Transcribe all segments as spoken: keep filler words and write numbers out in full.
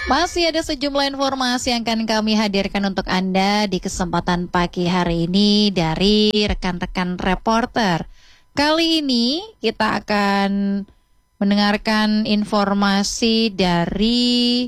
Masih ada sejumlah informasi yang akan kami hadirkan untuk Anda di kesempatan pagi hari ini dari rekan-rekan reporter. Kali ini kita akan mendengarkan informasi dari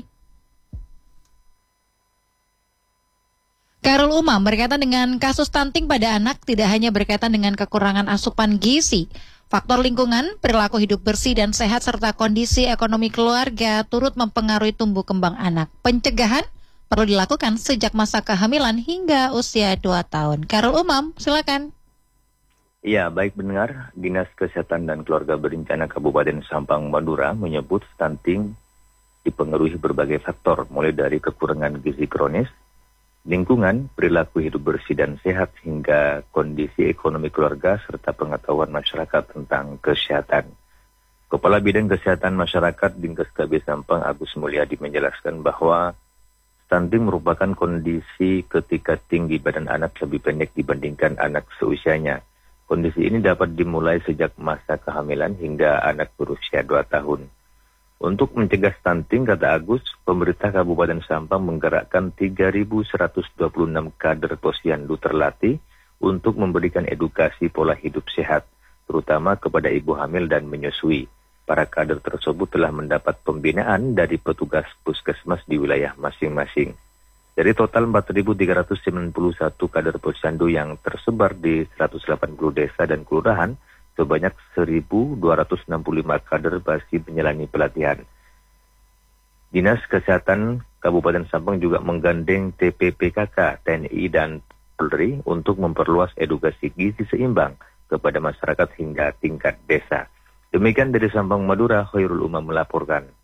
Khairul Umam berkaitan dengan kasus stunting pada anak tidak hanya berkaitan dengan kekurangan asupan gizi. Faktor lingkungan, perilaku hidup bersih dan sehat, serta kondisi ekonomi keluarga turut mempengaruhi tumbuh kembang anak. Pencegahan perlu dilakukan sejak masa kehamilan hingga usia dua tahun. Khairul Umam, silakan. Ya, baik pendengar, Dinas Kesehatan dan Keluarga Berencana Kabupaten Sampang, Madura menyebut stunting dipengaruhi berbagai faktor, mulai dari kekurangan gizi kronis, lingkungan, perilaku hidup bersih dan sehat, hingga kondisi ekonomi keluarga serta pengetahuan masyarakat tentang kesehatan. Kepala Bidang Kesehatan Masyarakat Dinkes K B Sampang Agus Mulyadi menjelaskan bahwa stunting merupakan kondisi ketika tinggi badan anak lebih pendek dibandingkan anak seusianya. Kondisi ini dapat dimulai sejak masa kehamilan hingga anak berusia dua tahun. Untuk mencegah stunting, kata Agus, pemerintah Kabupaten Sampang menggerakkan tiga ribu seratus dua puluh enam kader posyandu terlatih untuk memberikan edukasi pola hidup sehat, terutama kepada ibu hamil dan menyusui. Para kader tersebut telah mendapat pembinaan dari petugas puskesmas di wilayah masing-masing. Dari total empat ribu tiga ratus sembilan puluh satu kader posyandu yang tersebar di seratus delapan puluh desa dan kelurahan, sebanyak seribu dua ratus enam puluh lima kader masih menjalani pelatihan. Dinas Kesehatan Kabupaten Sampang juga menggandeng T P P K K, T N I, dan Polri untuk memperluas edukasi gizi seimbang kepada masyarakat hingga tingkat desa. Demikian dari Sampang, Madura, Khairul Umam melaporkan.